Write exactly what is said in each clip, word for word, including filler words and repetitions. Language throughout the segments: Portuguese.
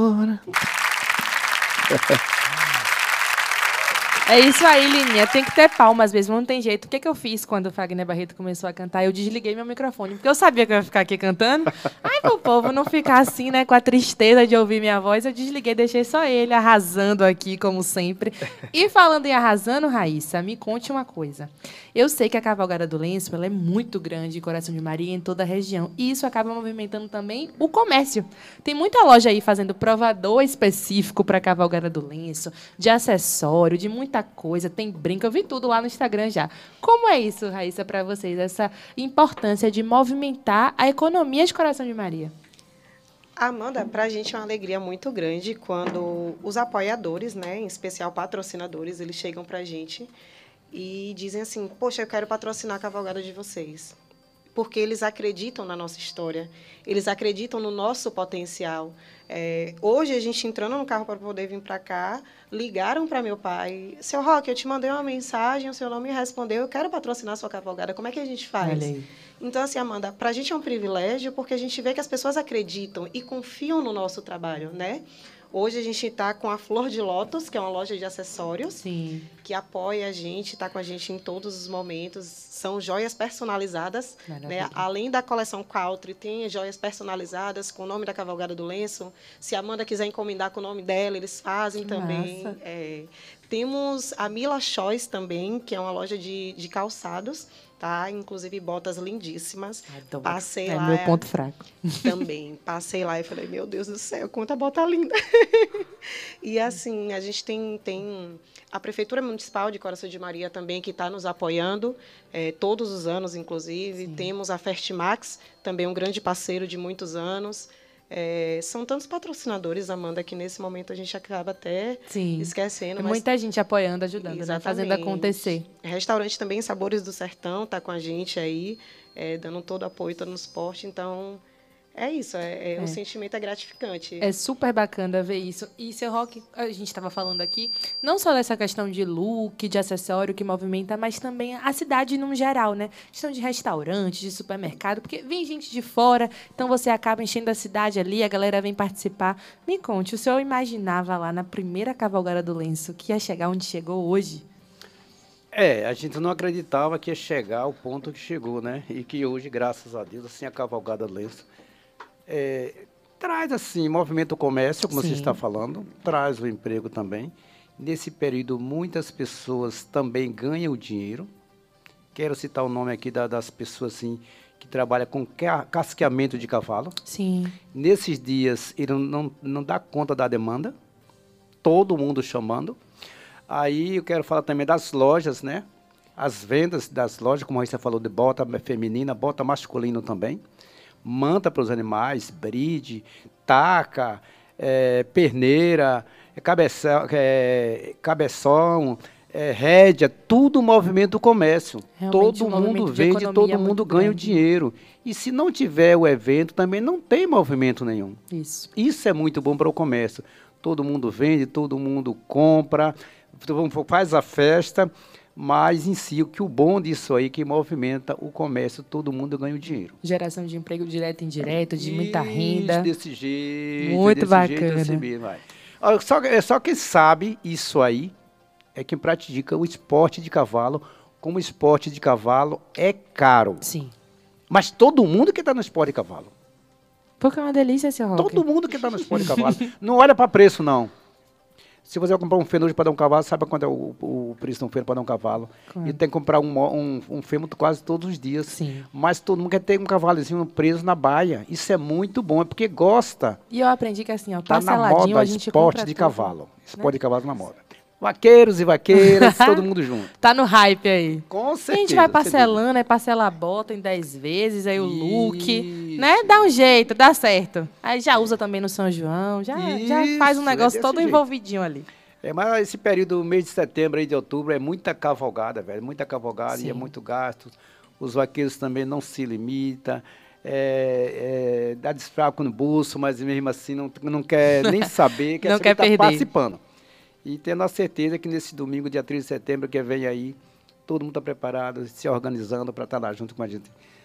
É isso aí, Lininha. Tem que ter palmas mesmo, não tem jeito. O que, que eu fiz quando o Fagner Barreto começou a cantar? Eu desliguei meu microfone, porque eu sabia que eu ia ficar aqui cantando. Ai, pro povo não ficar assim, né, com a tristeza de ouvir minha voz, eu desliguei, deixei só ele arrasando aqui, como sempre. E falando em arrasando, Raíssa, me conte uma coisa. Eu sei que a Cavalgada do Lenço ela é muito grande em Coração de Maria, em toda a região. E isso acaba movimentando também o comércio. Tem muita loja aí fazendo provador específico para a Cavalgada do Lenço, de acessório, de muita coisa. Tem brinco, eu vi tudo lá no Instagram já. Como é isso, Raíssa, para vocês? Essa importância de movimentar a economia de Coração de Maria? Amanda, para a gente é uma alegria muito grande quando os apoiadores, né, em especial patrocinadores, eles chegam para a gente e dizem assim, poxa, eu quero patrocinar a cavalgada de vocês. Porque eles acreditam na nossa história, eles acreditam no nosso potencial. É, hoje, a gente entrando no carro para poder vir para cá, ligaram para meu pai, seu Roque, eu te mandei uma mensagem, o senhor não me respondeu, eu quero patrocinar a sua cavalgada, como é que a gente faz? Olha aí. Então, assim, Amanda, para a gente é um privilégio, porque a gente vê que as pessoas acreditam e confiam no nosso trabalho, né? Hoje a gente está com a Flor de Lótus, que é uma loja de acessórios, Sim. que apoia a gente, está com a gente em todos os momentos. São joias personalizadas, né? Além da coleção Country, tem joias personalizadas com o nome da Cavalgada do Lenço. Se a Amanda quiser encomendar com o nome dela, eles fazem Que também. É. Temos a Mila Choice também, que é uma loja de, de calçados, tá? Inclusive botas lindíssimas. Adoro. Passei é lá. meu ponto fraco. Também. Passei lá e falei, meu Deus do céu, quanta bota linda. E assim, a gente tem, tem a Prefeitura Municipal de Coração de Maria também, que está nos apoiando, é, todos os anos, inclusive. Sim. Temos a Festmax, também um grande parceiro de muitos anos. É, são tantos patrocinadores, Amanda, que nesse momento a gente acaba até Sim. esquecendo. É mas... muita gente apoiando, ajudando, né? Fazendo acontecer. Restaurante também, Sabores do Sertão, está com a gente aí, é, dando todo o apoio, todo no suporte. Então, é isso, é, é, é. O sentimento é gratificante. É super bacana ver isso. E, seu Roque, a gente estava falando aqui, não só dessa questão de look, de acessório que movimenta, mas também a cidade no geral, né? Questão de restaurante, de supermercado, porque vem gente de fora, então você acaba enchendo a cidade ali, a galera vem participar. Me conte, o senhor imaginava lá na primeira Cavalgada do Lenço que ia chegar onde chegou hoje? É, a gente não acreditava que ia chegar ao ponto que chegou, né? E que hoje, graças a Deus, assim, a Cavalgada do Lenço É, traz, assim, movimento o comércio, como Sim. você está falando, traz o emprego também. Nesse período, muitas pessoas também ganham dinheiro. Quero citar o nome aqui da, das pessoas, assim, que trabalham com casqueamento de cavalo. Sim. Nesses dias, ele não, não dá conta da demanda, todo mundo chamando. Aí, eu quero falar também das lojas, né? As vendas das lojas, como você falou, de bota feminina, bota masculino também. Manta para os animais, bride, taca, é, perneira, cabeção, é, cabeção é, rédea, tudo movimento do comércio. Realmente, todo um mundo vende, todo mundo ganha o dinheiro. E se não tiver o evento, também não tem movimento nenhum. Isso. Isso é muito bom para o comércio. Todo mundo vende, todo mundo compra, faz a festa. Mas em si, o que o bom disso aí, que movimenta o comércio, todo mundo ganha o dinheiro. Geração de emprego direto e indireto, de muita renda. Isso, desse jeito. Muito desse bacana. Jeito, assim mesmo, vai. Só, é só quem sabe isso aí é quem pratica o esporte de cavalo. Como esporte de cavalo é caro. Sim. Mas todo mundo que está no esporte de cavalo. Porque é uma delícia esse Roque. Todo mundo que está no esporte de cavalo. Não olha para preço, não. Se você vai comprar um feno hoje para dar um cavalo, sabe quanto é o, o preço de um feno para dar um cavalo? Claro. E tem que comprar um, um, um feno quase todos os dias. Sim. Mas todo mundo quer ter um cavalozinho preso na baia. Isso é muito bom, é porque gosta. E eu aprendi que assim, ó, tá parceladinho, na moda, a gente esporte compra de tudo, cavalo. Esporte né? de cavalo na moda. Vaqueiros e vaqueiras, todo mundo junto. Tá no hype aí. Com certeza. A gente vai parcelando, aí parcela a bota em dez vezes, aí o look, né? Dá um jeito, dá certo. Aí já usa também no São João, já, já faz um negócio é todo jeito. envolvidinho ali. É, mas esse período, mês de setembro e de outubro, é muita cavalgada, velho. Muita cavalgada Sim. e é muito gasto. Os vaqueiros também não se limitam. É, é, dá desfraco no bolso, mas mesmo assim não, não quer nem saber, quer não saber quer tá perder. participando. E tendo a certeza que nesse domingo, dia treze de setembro, que vem aí, todo mundo está preparado, se organizando para estar lá junto com a gente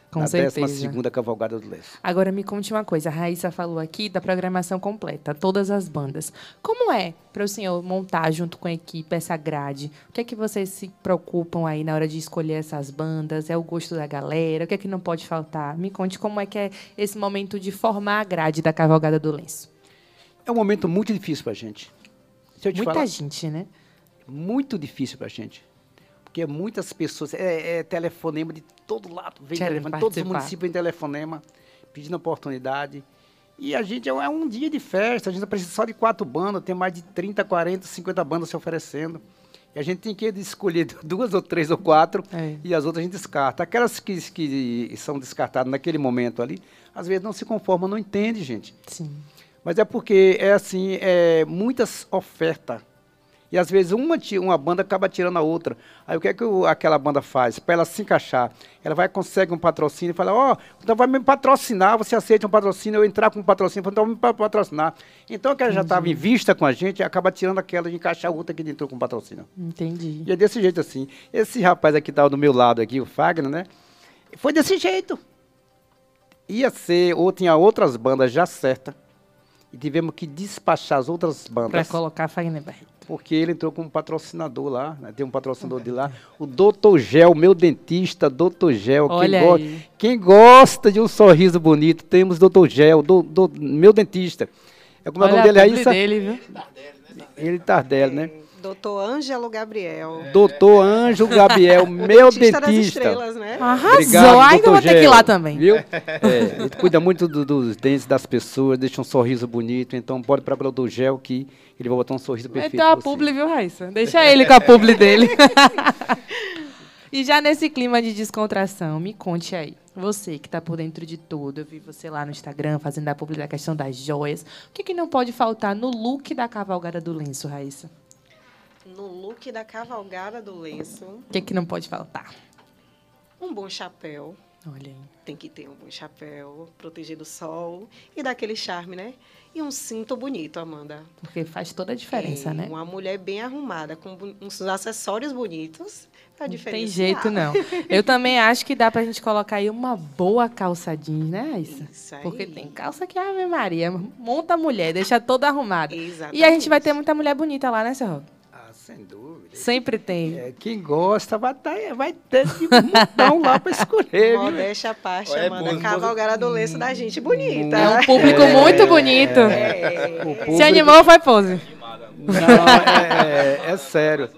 Com na certeza. décima segunda Cavalgada do Lenço. Agora me conte uma coisa, a Raíssa falou aqui da programação completa, todas as bandas. Como é para o senhor montar junto com a equipe essa grade? O que é que vocês se preocupam aí na hora de escolher essas bandas? É o gosto da galera? O que é que não pode faltar? Me conte como é que é esse momento de formar a grade da Cavalgada do Lenço. É um momento muito difícil para a gente. Se eu te Muita falar, gente, né? muito difícil para a gente. Porque muitas pessoas, é, é telefonema de todo lado, vem Querem telefone, todos os participar. municípios vêm telefonema, pedindo oportunidade. E a gente, é um- é um dia de festa, a gente precisa só de quatro bandas, tem mais de trinta, quarenta, cinquenta bandas se oferecendo. E a gente tem que escolher duas ou três ou quatro, É. e as outras a gente descarta. Aquelas que, que são descartadas naquele momento ali, às vezes não se conformam, não entende, gente. Sim. Mas é porque, é assim, é muitas ofertas. E às vezes uma, ti- uma banda acaba tirando a outra. Aí o que é que o- aquela banda faz? Para ela se encaixar, ela vai, consegue um patrocínio e fala, ó, então vai me patrocinar, você aceita um patrocínio, eu entrar com um patrocínio, fala, então vai me pa- patrocinar. Então aquela já estava em vista com a gente, acaba tirando aquela de encaixar a outra que entrou com patrocínio. Entendi. E é desse jeito assim. Esse rapaz aqui estava do meu lado aqui, o Fagner, né? Foi desse jeito. Ia ser, ou tinha outras bandas já certas, e tivemos que despachar as outras Para bandas. colocar Fagner Barreto. Porque ele entrou como patrocinador lá, né? Tem um patrocinador de lá, o doutor Gel, meu dentista, doutor Gel. Olha Quem, go- aí. quem gosta de um sorriso bonito, temos doutor Gel, do, do- meu dentista. É como é o Olha nome dele a aí? publi Sa- dele, viu? Ele Tardelli, né? Doutor Ângelo Gabriel. Doutor Ângelo Gabriel, meu Dentista das dentista. estrelas, né? Arrasou. Obrigado, Ainda doutor vou ter que ir Gel, lá também. Viu? É, ele cuida muito do- dos dentes das pessoas, deixa um sorriso bonito. Então pode para o doutor Gel que ele vai botar um sorriso Vai perfeito. ter uma pra você. publi, viu, Raíssa? Deixa ele com a publi dele. E já nesse clima de descontração, me conte aí. Você que está por dentro de tudo, eu vi você lá no Instagram fazendo a publi da questão das joias. O que, que não pode faltar no look da Cavalgada do Lenço, Raíssa? No look da Cavalgada do Lenço, O que, que não pode faltar? um bom chapéu. Olha aí. Tem que ter um bom chapéu, proteger do sol e dar aquele charme, né? E um cinto bonito, Amanda. Porque faz toda a diferença, É, né? Uma mulher bem arrumada, com bu- uns acessórios bonitos, tá Não tem diferenciado. jeito, não. Eu também acho que dá pra gente colocar aí uma boa calça jeans, né, Raíssa? Isso aí. Porque tem calça que é Ave Maria, monta a mulher, deixa toda arrumada. Exatamente. E a gente vai ter muita mulher bonita lá, né, seu Roque? Ah, sem dúvida. Sempre tem. É, quem gosta vai, tá, vai ter de montão lá para escolher. viu? Modéstia à parte, É Amanda. bom, Cavalgada do Lenço da gente bonita. É um público muito bonito. É. O Se público- animou, foi pose. Não, é, é- é sério.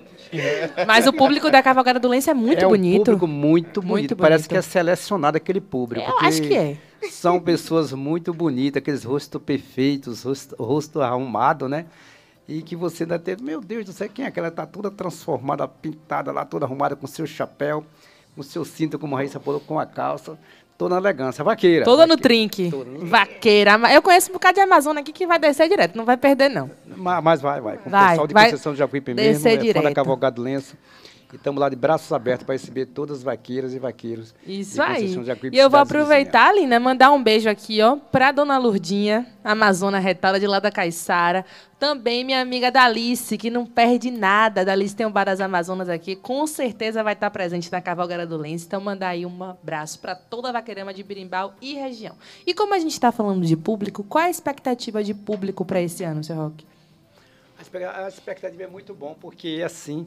Mas o público da Cavalgada do Lenço é muito é um bonito. público muito bonito. Muito Parece bonito. que é selecionado aquele público. Eu porque acho que é. São pessoas muito bonitas, aqueles rostos perfeitos, rosto, rosto arrumado, né? E que você ainda teve, meu Deus do céu, quem é aquela? Tá toda transformada, pintada lá, toda arrumada com seu chapéu, com seu cinto, como a Raíssa falou, com a calça, toda na elegância. Vaqueira. Toda no vaqueira. trinque. Toda no- Vaqueira. Ama- Eu conheço um bocado de Amazônia aqui que vai descer direto, não vai perder, não. Ma- Mas vai, vai. Com Vai, o pessoal de vai Conceição de Jacuípe mesmo, descer é fã da direto. Cavalgada do Lenço. E estamos lá de braços abertos para receber todas as vaqueiras e vaqueiros. Isso de aí. Conceição de Jacuípe, E eu vou cidades aproveitar, Lina, mandar um beijo aqui, ó, pra dona Lurdinha, Amazona Retalha de lá da Caiçara. Também minha amiga Dalice, que não perde nada. Dalice tem um bar das Amazonas aqui, com certeza vai estar presente na Cavalgada do Lenço. Então, mandar aí um abraço para toda a vaqueirama de Birimbau e região. E como a gente está falando de público, qual é a expectativa de público para esse ano, seu Roque? A espe- A expectativa é muito bom, porque assim,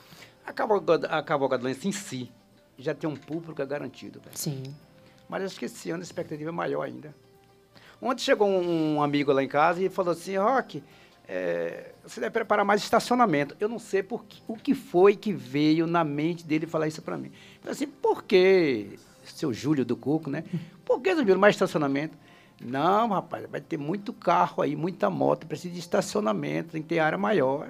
a Cavalgada, a Cavalgada do Lenço em si já tem um público garantido. velho. Sim. Mas acho que esse ano a expectativa é maior ainda. Ontem chegou um, um amigo lá em casa e falou assim, Roque, é, você deve preparar mais estacionamento. Eu não sei por que- o que foi que veio na mente dele falar isso para mim. Eu falei assim, por que, seu Júlio do Cuco, né? Por que, seu Júlio, mais estacionamento? Não, rapaz, vai ter muito carro aí, muita moto, precisa de estacionamento, tem que ter área maior.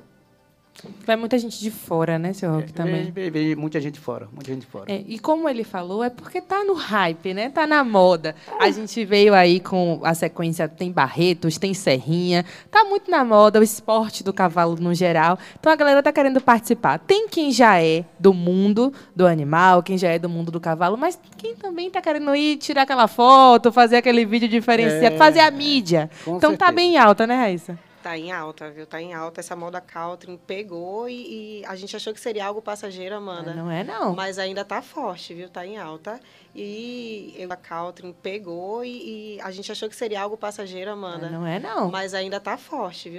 Vai muita gente de fora, né, seu Roque, também? Vem, vem- vem muita gente fora, muita gente fora. É, e como ele falou, é porque tá no hype, né? Tá na moda. A gente veio aí com a sequência, tem Barretos, tem Serrinha. Tá muito na moda o esporte do cavalo no geral. Então a galera tá querendo participar. Tem quem já é do mundo do animal, quem já é do mundo do cavalo, mas quem também tá querendo ir tirar aquela foto, fazer aquele vídeo diferenciado, É, fazer a mídia. com Então tá certeza. bem alta, né, Raíssa? Tá em alta, viu? Tá em alta. Essa moda Caltrim pegou e, e a gente achou que seria algo passageiro, Amanda. Mas não é, não. Mas ainda tá forte, viu? Tá em alta. E eu- a Caltrim pegou e, e a gente achou que seria algo passageiro, Amanda. Mas não é, não. Mas ainda tá forte, viu?